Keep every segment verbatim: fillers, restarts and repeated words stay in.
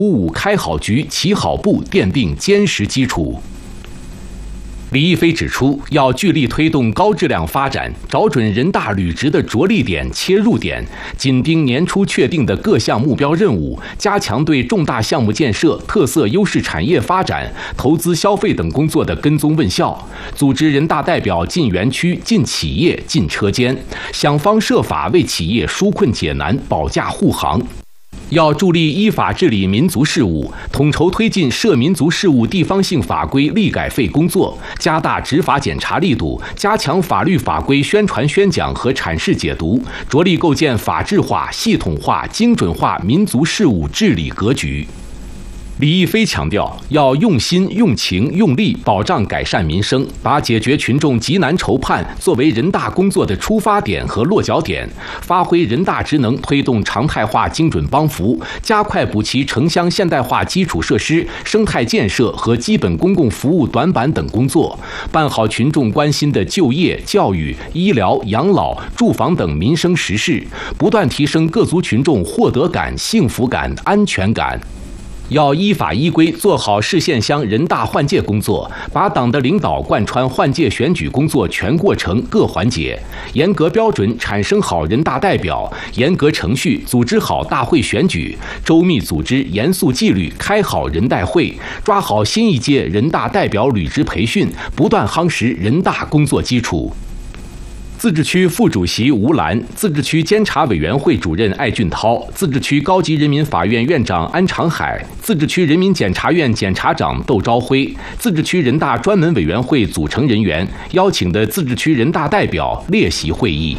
五开好局、起好步，奠定坚实基础。李毅飞指出，要聚力推动高质量发展，找准人大履职的着力点、切入点，紧盯年初确定的各项目标任务，加强对重大项目建设、特色优势产业发展、投资消费等工作的跟踪问效，组织人大代表进园区、进企业、进车间，想方设法为企业纾困解难、保驾护航。要助力依法治理民族事务，统筹推进涉民族事务地方性法规立改废工作，加大执法检查力度，加强法律法规宣传宣讲和阐释解读，着力构建法治化、系统化、精准化民族事务治理格局。李毅飞强调，要用心、用情、用力保障改善民生，把解决群众急难愁盼作为人大工作的出发点和落脚点，发挥人大职能，推动常态化精准帮扶，加快补齐城乡现代化基础设施、生态建设和基本公共服务短板等工作，办好群众关心的就业、教育、医疗、养老、住房等民生实事，不断提升各族群众获得感、幸福感、安全感。要依法依规做好市县乡人大换届工作，把党的领导贯穿换届选举工作全过程各环节，严格标准产生好人大代表，严格程序组织好大会选举，周密组织严肃纪律开好人代会，抓好新一届人大代表履职培训，不断夯实人大工作基础。自治区副主席吴兰、自治区监察委员会主任艾俊涛、自治区高级人民法院院长安长海、自治区人民检察院检察长窦朝晖、自治区人大专门委员会组成人员邀请的自治区人大代表列席会议。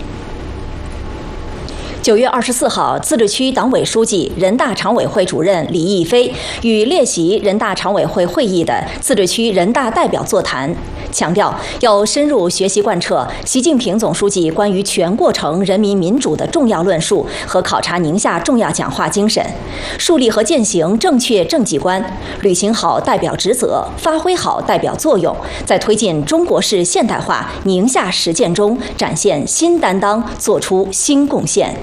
九月二十四号，自治区党委书记、人大常委会主任李毅飞与列席人大常委会会议的自治区人大代表座谈，强调要深入学习贯彻习近平总书记关于全过程人民民主的重要论述和考察宁夏重要讲话精神，树立和践行正确政绩观，履行好代表职责，发挥好代表作用，在推进中国式现代化宁夏实践中展现新担当，做出新贡献。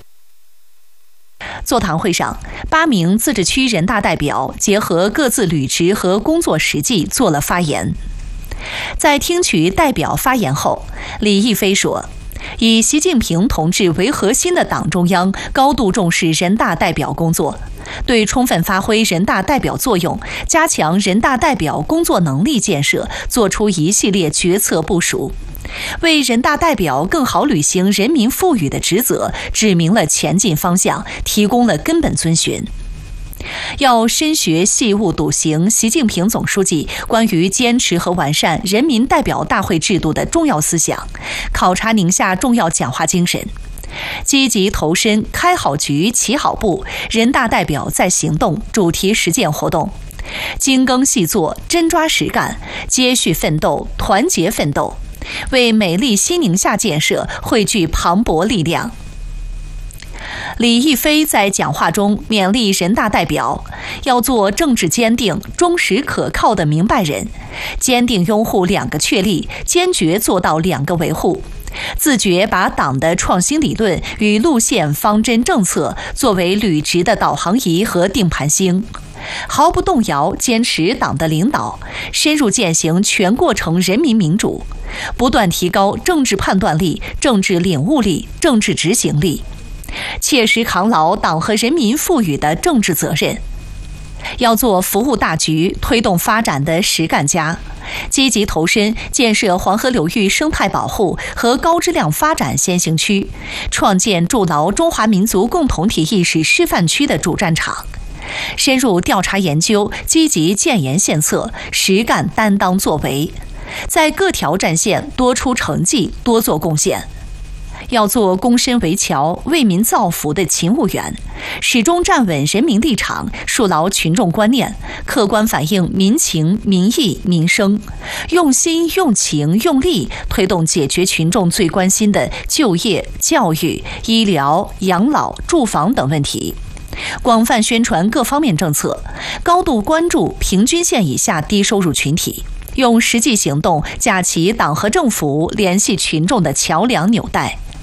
座谈会上，八名自治区人大代表结合各自履职和工作实际做了发言。在听取代表发言后，李毅飞说，以习近平同志为核心的党中央高度重视人大代表工作，对充分发挥人大代表作用，加强人大代表工作能力建设作出一系列决策部署，为人大代表更好履行人民赋予的职责指明了前进方向，提供了根本遵循。要深学细悟笃行习近平总书记关于坚持和完善人民代表大会制度的重要思想，考察宁夏重要讲话精神，积极投身开好局、起好步、人大代表在行动主题实践活动，精耕细作、真抓实干，接续奋斗、团结奋斗，为美丽新宁夏建设汇聚磅礴力量。李毅飞在讲话中勉励人大代表要做政治坚定、忠实可靠的明白人，坚定拥护两个确立，坚决做到两个维护，自觉把党的创新理论与路线方针政策作为履职的导航仪和定盘星，毫不动摇坚持党的领导，深入践行全过程人民民主，不断提高政治判断力、政治领悟力、政治执行力，切实扛牢党和人民赋予的政治责任。要做服务大局、推动发展的实干家，积极投身建设黄河流域生态保护和高质量发展先行区，创建筑牢中华民族共同体意识示范区的主战场，深入调查研究，积极建言献策，实干担当作为，在各条战线多出成绩，多做贡献。要做躬身为桥、为民造福的勤务员，始终站稳人民立场，树牢群众观念，客观反映民情、民意、民生，用心、用情、用力推动解决群众最关心的就业、教育、医疗、养老、住房等问题，广泛宣传各方面政策，高度关注平均线以下低收入群体，用实际行动架起党和政府联系群众的桥梁纽带。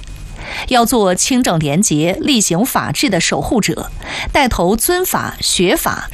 要做清正廉洁、厉行法治的守护者，带头尊法、学法、